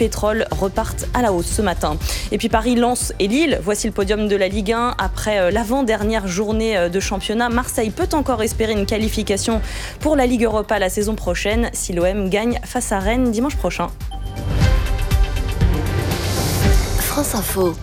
pétrole repartent à la hausse ce matin. Et puis Paris, Lens et Lille, voici le podium de la Ligue 1. Après l'avant-dernière journée de championnat, Marseille peut encore espérer une qualification pour la Ligue Europa la saison prochaine si l'OM gagne face à Rennes dimanche prochain. France Info.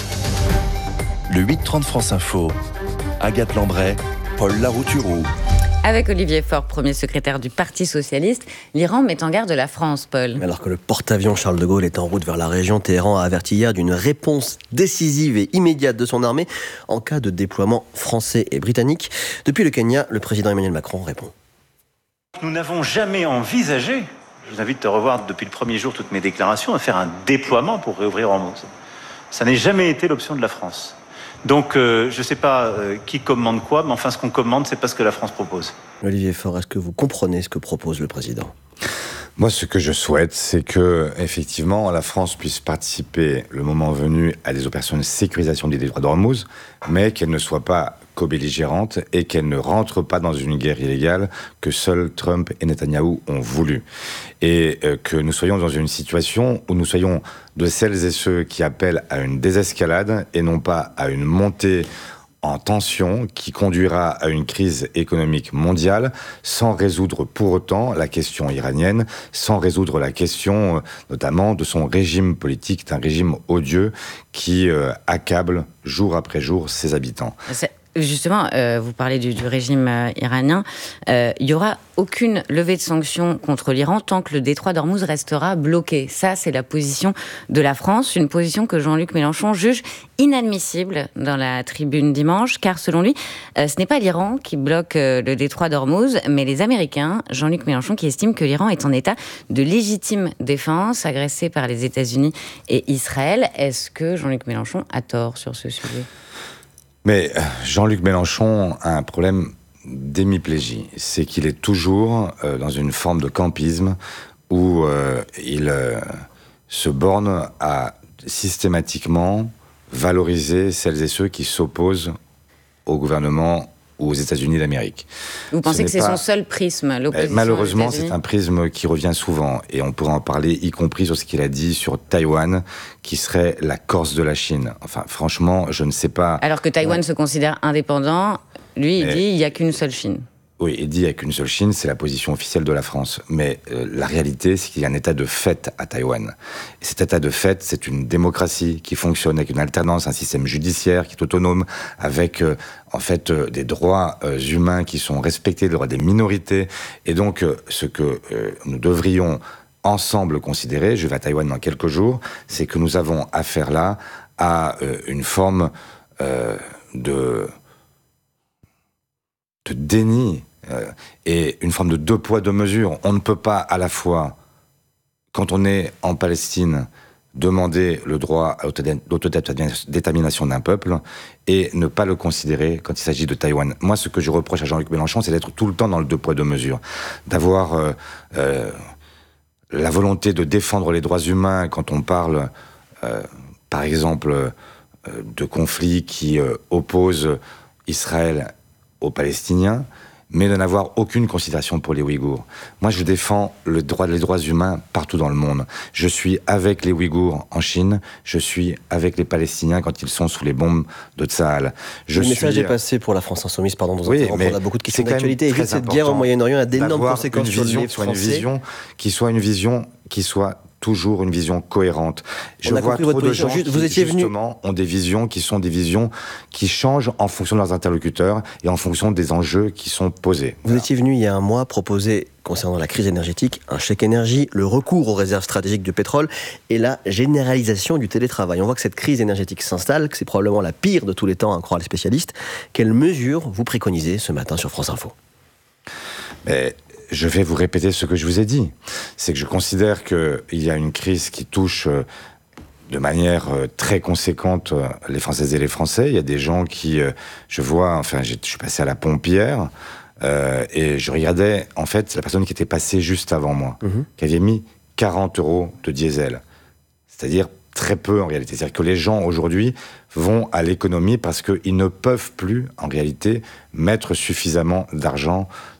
Le 8-30 France Info. Agathe Lambray, Paul Larouturou. Avec Olivier Faure, premier secrétaire du Parti Socialiste, l'Iran met en garde la France, Paul. Alors que le porte-avions Charles de Gaulle est en route vers la région, Téhéran a averti hier d'une réponse décisive et immédiate de son armée en cas de déploiement français et britannique. Depuis le Kenya, le président Emmanuel Macron répond. Nous n'avons jamais envisagé, je vous invite à revoir depuis le premier jour toutes mes déclarations, à faire un déploiement pour réouvrir Hormuz. Ça n'a jamais été l'option de la France. Donc, je ne sais pas qui commande quoi, mais enfin, ce qu'on commande, c'est pas ce que la France propose. Olivier Faure, est-ce que vous comprenez ce que propose le président ? Moi, ce que je souhaite, c'est que, effectivement, la France puisse participer, le moment venu, à des opérations de sécurisation des détroits d'Ormuz, mais qu'elle ne soit pas co-belligérante et qu'elle ne rentre pas dans une guerre illégale que seuls Trump et Netanyahou ont voulu. Et que nous soyons dans une situation où nous soyons de celles et ceux qui appellent à une désescalade et non pas à une montée en tension qui conduira à une crise économique mondiale sans résoudre pour autant la question iranienne, sans résoudre la question notamment de son régime politique, d'un régime odieux qui accable jour après jour ses habitants. Justement, vous parlez du régime iranien. Il n'y aura aucune levée de sanctions contre l'Iran tant que le détroit d'Ormuz restera bloqué. Ça, c'est la position de la France, une position que Jean-Luc Mélenchon juge inadmissible dans la tribune dimanche, car selon lui, ce n'est pas l'Iran qui bloque le détroit d'Ormuz, mais les Américains. Jean-Luc Mélenchon qui estime que l'Iran est en état de légitime défense, agressé par les États-Unis et Israël. Est-ce que Jean-Luc Mélenchon a tort sur ce sujet ? Mais Jean-Luc Mélenchon a un problème d'hémiplégie. C'est qu'il est toujours dans une forme de campisme où il se borne à systématiquement valoriser celles et ceux qui s'opposent au gouvernement ou aux États-Unis d'Amérique. Vous pensez que c'est son seul prisme, l'opposition? Malheureusement, c'est un prisme qui revient souvent, et on pourrait en parler, y compris sur ce qu'il a dit sur Taïwan, qui serait la Corse de la Chine. Enfin, franchement, je ne sais pas... Alors que Taïwan se considère indépendant, lui, il dit il n'y a qu'une seule Chine. Oui, il dit qu'il n'y a qu'une seule Chine, c'est la position officielle de la France. Mais la réalité, c'est qu'il y a un état de fait à Taïwan. Et cet état de fait, c'est une démocratie qui fonctionne avec une alternance, un système judiciaire qui est autonome, avec des droits humains qui sont respectés, les droits des minorités. Et donc, ce que nous devrions ensemble considérer, je vais à Taïwan dans quelques jours, c'est que nous avons affaire là à une forme de déni et une forme de deux poids, deux mesures. On ne peut pas à la fois, quand on est en Palestine, demander le droit à l'autodétermination d'un peuple et ne pas le considérer quand il s'agit de Taïwan. Moi, ce que je reproche à Jean-Luc Mélenchon, c'est d'être tout le temps dans le deux poids, deux mesures. D'avoir la volonté de défendre les droits humains quand on parle, par exemple, de conflits qui opposent Israël aux Palestiniens, mais de n'avoir aucune considération pour les Ouïghours. Moi, je défends les droits humains partout dans le monde. Je suis avec les Ouïghours en Chine, je suis avec les Palestiniens quand ils sont sous les bombes de Tsahal. Le message est passé pour la France Insoumise, pardon de vous interrompre, on a beaucoup de questions d'actualité. Et cette guerre au Moyen-Orient a d'énormes conséquences sur les Français. Qui soit toujours une vision cohérente. Je vois trop de gens qui, justement, ont des visions qui sont des visions qui changent en fonction de leurs interlocuteurs et en fonction des enjeux qui sont posés. Vous étiez venu il y a un mois proposer, concernant la crise énergétique, un chèque énergie, le recours aux réserves stratégiques de pétrole et la généralisation du télétravail. On voit que cette crise énergétique s'installe, que c'est probablement la pire de tous les temps, à croire les spécialistes. Quelles mesures vous préconisez ce matin sur France Info ? Je vais vous répéter ce que je vous ai dit. C'est que je considère qu'il y a une crise qui touche de manière très conséquente les Françaises et les Français. Il y a des gens qui, je suis passé à la pompe hier, et je regardais, en fait, la personne qui était passée juste avant moi, qui avait mis 40 € de diesel. C'est-à-dire très peu en réalité. C'est-à-dire que les gens aujourd'hui vont à l'économie parce qu'ils ne peuvent plus, en réalité, mettre suffisamment d'argent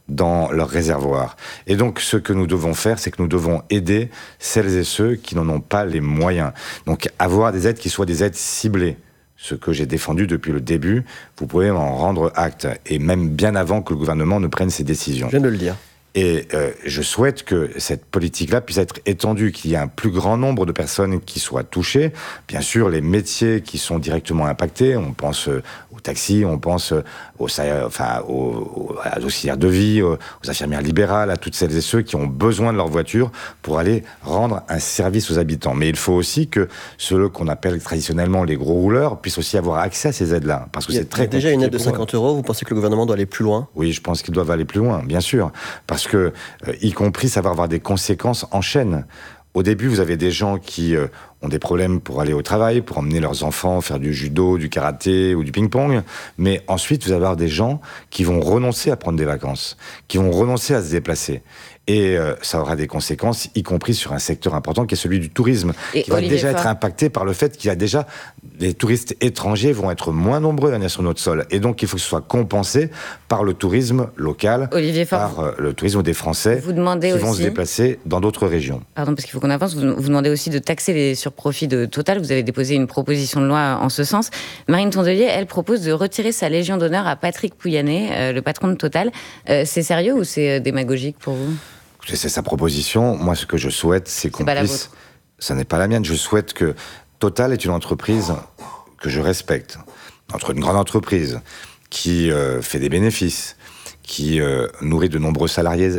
dans leur réservoir. Et donc, ce que nous devons faire, c'est que nous devons aider celles et ceux qui n'en ont pas les moyens. Donc, avoir des aides qui soient des aides ciblées. Ce que j'ai défendu depuis le début, vous pouvez en rendre acte. Et même bien avant que le gouvernement ne prenne ses décisions. Je viens de le dire. Et je souhaite que cette politique-là puisse être étendue, qu'il y ait un plus grand nombre de personnes qui soient touchées. Bien sûr, les métiers qui sont directement impactés, on pense aux taxis, on pense aux auxiliaires de vie, aux infirmières libérales, à toutes celles et ceux qui ont besoin de leur voiture pour aller rendre un service aux habitants. Mais il faut aussi que ceux qu'on appelle traditionnellement les gros rouleurs puissent aussi avoir accès à ces aides-là. Parce que c'est très compliqué. Il y a déjà une aide de 50 €, vous pensez que le gouvernement doit aller plus loin ? Oui, je pense qu'ils doivent aller plus loin, bien sûr. Parce que, y compris, ça va avoir des conséquences en chaîne. Au début, vous avez des gens qui ont des problèmes pour aller au travail, pour emmener leurs enfants faire du judo, du karaté ou du ping-pong. Mais ensuite, vous allez avoir des gens qui vont renoncer à prendre des vacances, qui vont renoncer à se déplacer. Et ça aura des conséquences, y compris sur un secteur important qui est celui du tourisme, qui va déjà être impacté par le fait qu'il y a déjà les touristes étrangers vont être moins nombreux à venir sur notre sol. Et donc, il faut que ce soit compensé par le tourisme local, par le tourisme des Français qui vont se déplacer dans d'autres régions. Pardon, parce qu'il faut qu'on avance. Vous demandez aussi de taxer les surprofits de Total. Vous avez déposé une proposition de loi en ce sens. Marine Tondelier, elle propose de retirer sa Légion d'honneur à Patrick Pouyanné, le patron de Total. C'est sérieux ou c'est démagogique pour vous ? C'est sa proposition. Moi, ce que je souhaite, c'est qu'on puisse... Ça n'est pas la mienne. Je souhaite que Total est une entreprise que je respecte. Une grande entreprise qui fait des bénéfices, qui nourrit de nombreux salariés.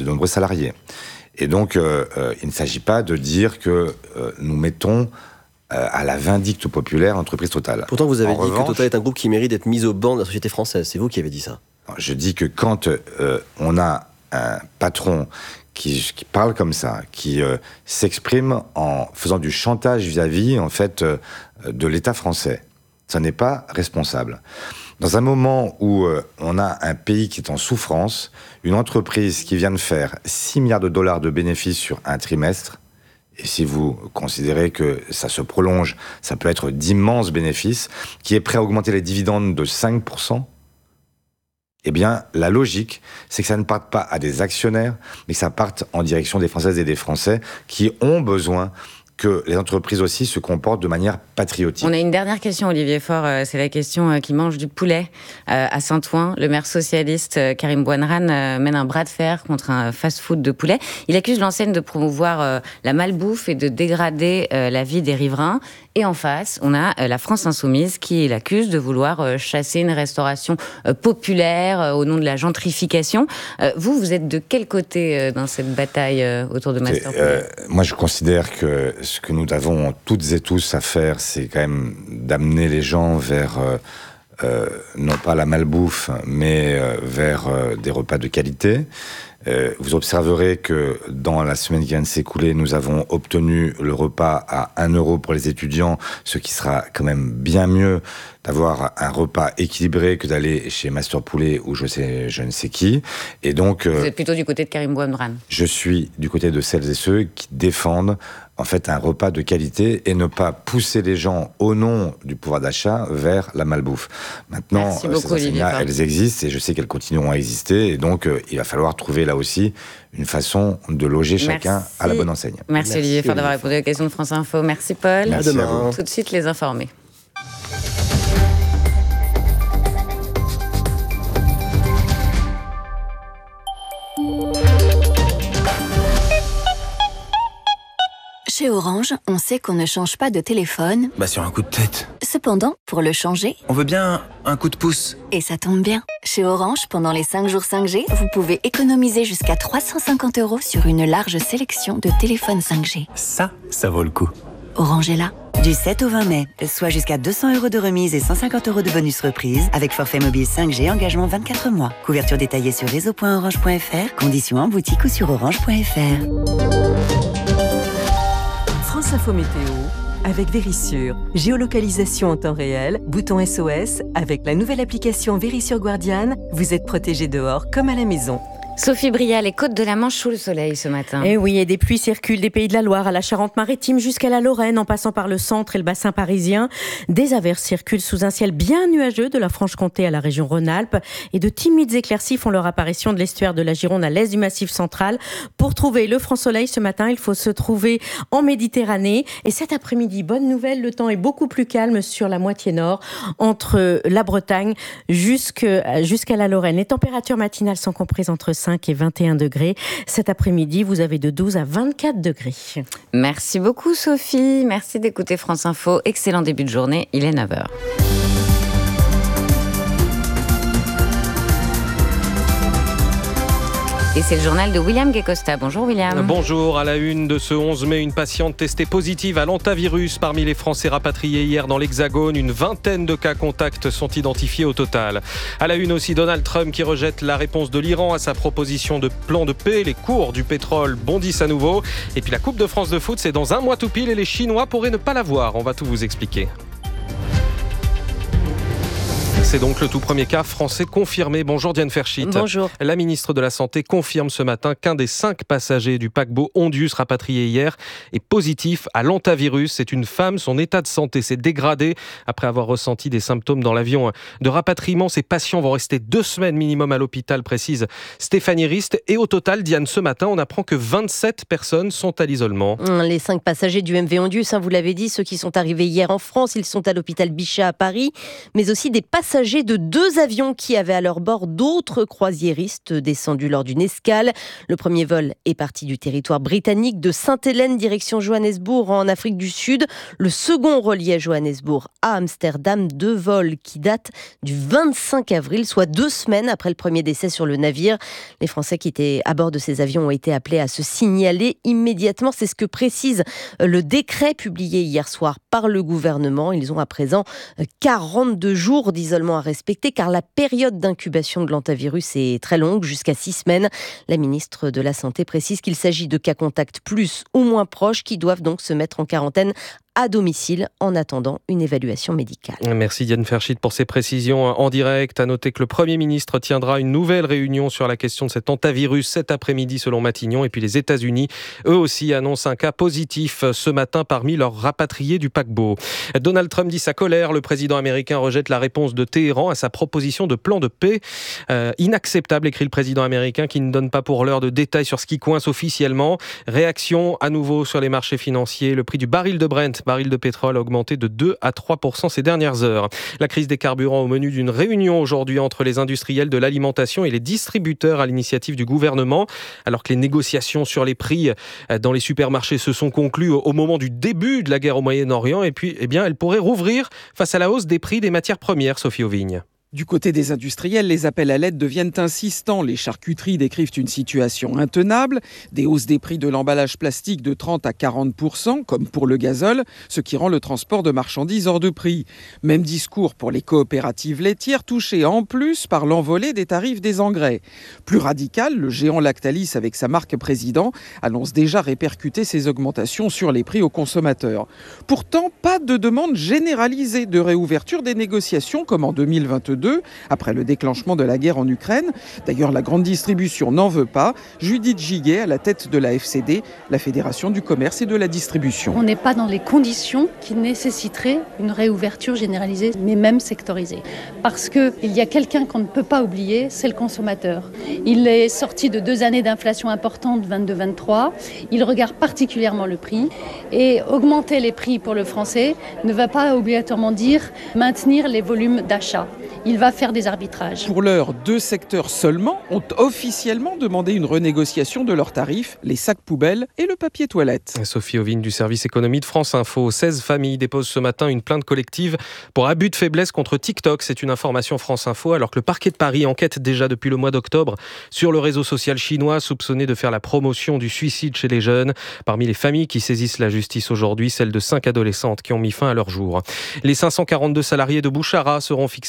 Et donc, il ne s'agit pas de dire que nous mettons à la vindicte populaire l'entreprise Total. Pourtant, vous avez dit que Total est un groupe qui mérite d'être mis au banc de la société française. C'est vous qui avez dit ça. Je dis que quand on a un patron qui parle comme ça, qui s'exprime en faisant du chantage vis-à-vis, en fait, de l'État français, ça n'est pas responsable. Dans un moment où on a un pays qui est en souffrance, une entreprise qui vient de faire 6 milliards de dollars de bénéfices sur un trimestre, et si vous considérez que ça se prolonge, ça peut être d'immenses bénéfices, qui est prêt à augmenter les dividendes de 5%, eh bien, la logique, c'est que ça ne parte pas à des actionnaires, mais que ça parte en direction des Françaises et des Français qui ont besoin que les entreprises aussi se comportent de manière patriotique. On a une dernière question, Olivier Faure. C'est la question qui mange du poulet. À Saint-Ouen, le maire socialiste Karim Bouanrane mène un bras de fer contre un fast-food de poulet. Il accuse l'enseigne de promouvoir la malbouffe et de dégrader la vie des riverains. Et en face, on a la France Insoumise qui l'accuse de vouloir chasser une restauration populaire au nom de la gentrification. Vous êtes de quel côté dans cette bataille autour de Master Poulet ? Moi, je considère que ce que nous avons toutes et tous à faire, c'est quand même d'amener les gens vers, non pas la malbouffe, mais vers des repas de qualité. Vous observerez que dans la semaine qui vient de s'écouler, nous avons obtenu le repas à 1 € pour les étudiants, ce qui sera quand même bien mieux d'avoir un repas équilibré que d'aller chez Master Poulet ou je ne sais qui. Et donc, vous êtes plutôt du côté de Karim Bouanrane ? Je suis du côté de celles et ceux qui défendent en fait un repas de qualité et ne pas pousser les gens au nom du pouvoir d'achat vers la malbouffe. Maintenant, ces enseignes-là, elles existent et je sais qu'elles continueront à exister et donc il va falloir trouver là aussi une façon de loger chacun à la bonne enseigne. Merci Olivier Faure d'avoir répondu aux questions de France Info. Merci Paul. Merci à vous. Tout de suite les informés. Chez Orange, on sait qu'on ne change pas de téléphone. Sur un coup de tête. Cependant, pour le changer... On veut bien un coup de pouce. Et ça tombe bien. Chez Orange, pendant les 5 jours 5G, vous pouvez économiser jusqu'à 350 € sur une large sélection de téléphones 5G. Ça vaut le coup. Orange est là. Du 7 au 20 mai, soit jusqu'à 200 € de remise et 150 € de bonus reprise avec forfait mobile 5G engagement 24 mois. Couverture détaillée sur réseau.orange.fr, conditions en boutique ou sur orange.fr. France Info Météo avec Vérissure. Géolocalisation en temps réel, bouton SOS. Avec la nouvelle application Vérissure Guardian, vous êtes protégé dehors comme à la maison. Sophie Brial, les côtes de la Manche sous le soleil ce matin. Et oui, et des pluies circulent des Pays de la Loire à la Charente-Maritime jusqu'à la Lorraine en passant par le centre et le bassin parisien. Des averses circulent sous un ciel bien nuageux de la Franche-Comté à la région Rhône-Alpes et de timides éclaircies font leur apparition de l'estuaire de la Gironde à l'est du Massif central. Pour trouver le franc soleil ce matin, il faut se trouver en Méditerranée. Et cet après-midi, bonne nouvelle, le temps est beaucoup plus calme sur la moitié nord, entre la Bretagne jusqu'à la Lorraine. Les températures matinales sont comprises entre 5 et 21 degrés. Cet après-midi, vous avez de 12 à 24 degrés. Merci beaucoup Sophie. Merci d'écouter France Info. Excellent début de journée. Il est 9h. Et c'est le journal de William Guécosta. Bonjour William. Bonjour. À la une de ce 11 mai, une patiente testée positive à l'hantavirus parmi les Français rapatriés hier dans l'Hexagone. Une vingtaine de cas contacts sont identifiés au total. À la une aussi, Donald Trump qui rejette la réponse de l'Iran à sa proposition de plan de paix. Les cours du pétrole bondissent à nouveau. Et puis la Coupe de France de foot, c'est dans un mois tout pile et les Chinois pourraient ne pas la voir. On va tout vous expliquer. C'est donc le tout premier cas français confirmé. Bonjour Diane Ferschit. Bonjour. La ministre de la Santé confirme ce matin qu'un des 5 passagers du paquebot Ondius rapatrié hier est positif à l'hantavirus. C'est une femme. Son état de santé s'est dégradé après avoir ressenti des symptômes dans l'avion de rapatriement. Ces patients vont rester 2 semaines minimum à l'hôpital, précise Stéphanie Rist. Et au total, Diane, ce matin, on apprend que 27 personnes sont à l'isolement. Les 5 passagers du MV Ondius, vous l'avez dit, ceux qui sont arrivés hier en France, ils sont à l'hôpital Bichat à Paris, mais aussi des passagers de 2 avions qui avaient à leur bord d'autres croisiéristes descendus lors d'une escale. Le premier vol est parti du territoire britannique de Sainte-Hélène direction Johannesburg en Afrique du Sud. Le second reliait Johannesburg à Amsterdam. 2 vols qui datent du 25 avril, soit 2 semaines après le premier décès sur le navire. Les Français qui étaient à bord de ces avions ont été appelés à se signaler immédiatement. C'est ce que précise le décret publié hier soir par le gouvernement. Ils ont à présent 42 jours d'isolement à respecter car la période d'incubation de l'hantavirus est très longue, jusqu'à 6 semaines. La ministre de la Santé précise qu'il s'agit de cas contacts plus ou moins proches qui doivent donc se mettre en quarantaine à domicile en attendant une évaluation médicale. Merci Diane Ferschit pour ces précisions en direct. À noter que le Premier ministre tiendra une nouvelle réunion sur la question de cet hantavirus cet après-midi selon Matignon. Et puis les États-Unis, eux aussi, annoncent un cas positif ce matin parmi leurs rapatriés du paquebot. Donald Trump dit sa colère. Le président américain rejette la réponse de Téhéran à sa proposition de plan de paix. Inacceptable, écrit le président américain qui ne donne pas pour l'heure de détails sur ce qui coince officiellement. Réaction à nouveau sur les marchés financiers. Le prix du baril de Brent, baril de pétrole, a augmenté de 2 à 3% ces dernières heures. La crise des carburants au menu d'une réunion aujourd'hui entre les industriels de l'alimentation et les distributeurs à l'initiative du gouvernement, alors que les négociations sur les prix dans les supermarchés se sont conclues au moment du début de la guerre au Moyen-Orient. Et puis, elles pourraient rouvrir face à la hausse des prix des matières premières, Sophie Auvigne. Du côté des industriels, les appels à l'aide deviennent insistants. Les charcuteries décrivent une situation intenable, des hausses des prix de l'emballage plastique de 30 à 40%, comme pour le gazole, ce qui rend le transport de marchandises hors de prix. Même discours pour les coopératives laitières, touchées en plus par l'envolée des tarifs des engrais. Plus radical, le géant Lactalis, avec sa marque Président, annonce déjà répercuter ces augmentations sur les prix aux consommateurs. Pourtant, pas de demande généralisée de réouverture des négociations comme en 2022, après le déclenchement de la guerre en Ukraine. D'ailleurs, la grande distribution n'en veut pas. Judith Giguet, à la tête de la FCD, la Fédération du commerce et de la distribution. On n'est pas dans les conditions qui nécessiteraient une réouverture généralisée, mais même sectorisée. Parce qu'il y a quelqu'un qu'on ne peut pas oublier, c'est le consommateur. Il est sorti de 2 années d'inflation importante, 22-23. Il regarde particulièrement le prix. Et augmenter les prix pour le Français ne va pas obligatoirement dire maintenir les volumes d'achat. Il va faire des arbitrages. Pour l'heure, 2 secteurs seulement ont officiellement demandé une renégociation de leurs tarifs, les sacs poubelles et le papier toilette. Sophie Auvigne du service économie de France Info. 16 familles déposent ce matin une plainte collective pour abus de faiblesse contre TikTok. C'est une information France Info, alors que le parquet de Paris enquête déjà depuis le mois d'octobre sur le réseau social chinois soupçonné de faire la promotion du suicide chez les jeunes. Parmi les familles qui saisissent la justice aujourd'hui, celle de 5 adolescentes qui ont mis fin à leur jour. Les 542 salariés de Bouchara seront fixés sur leur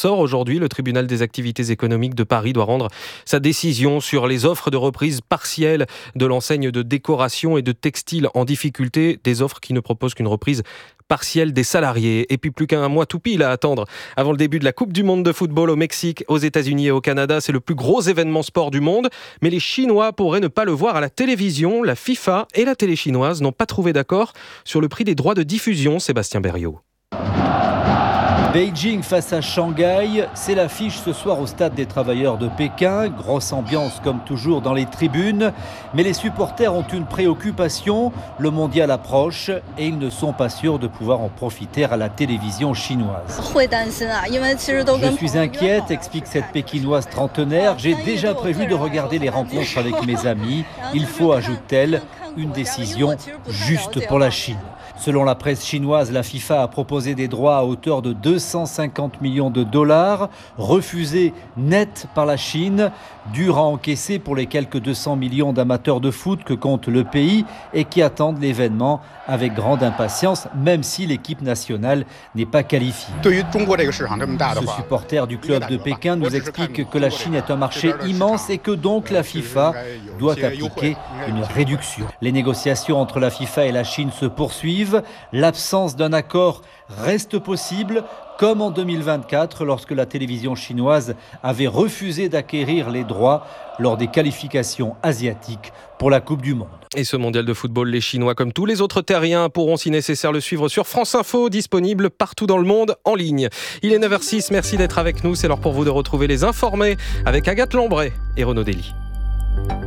sort aujourd'hui. Le tribunal des activités économiques de Paris doit rendre sa décision sur les offres de reprise partielle de l'enseigne de décoration et de textile en difficulté, des offres qui ne proposent qu'une reprise partielle des salariés. Et puis plus qu'un mois tout pile à attendre avant le début de la Coupe du Monde de football au Mexique, aux États-Unis et au Canada. C'est le plus gros événement sport du monde. Mais les Chinois pourraient ne pas le voir à la télévision. La FIFA et la télé chinoise n'ont pas trouvé d'accord sur le prix des droits de diffusion. Sébastien Berriot. Beijing face à Shanghai, c'est l'affiche ce soir au stade des travailleurs de Pékin. Grosse ambiance comme toujours dans les tribunes. Mais les supporters ont une préoccupation. Le mondial approche et ils ne sont pas sûrs de pouvoir en profiter à la télévision chinoise. Je suis inquiète, explique cette Pékinoise trentenaire. J'ai déjà prévu de regarder les rencontres avec mes amis. Il faut, ajoute-t-elle, une décision juste pour la Chine. Selon la presse chinoise, la FIFA a proposé des droits à hauteur de 250 millions de dollars, refusés net par la Chine, dur à encaisser pour les quelques 200 millions d'amateurs de foot que compte le pays et qui attendent l'événement avec grande impatience, même si l'équipe nationale n'est pas qualifiée. Ce supporter du club de Pékin nous explique que la Chine est un marché immense et que donc la FIFA doit appliquer une réduction. Les négociations entre la FIFA et la Chine se poursuivent. L'absence d'un accord reste possible, comme en 2024, lorsque la télévision chinoise avait refusé d'acquérir les droits lors des qualifications asiatiques pour la Coupe du Monde. Et ce mondial de football, les Chinois, comme tous les autres terriens, pourront si nécessaire le suivre sur France Info, disponible partout dans le monde en ligne. Il est 9h06, merci d'être avec nous. C'est l'heure pour vous de retrouver les informés avec Agathe Lambray et Renaud Dely.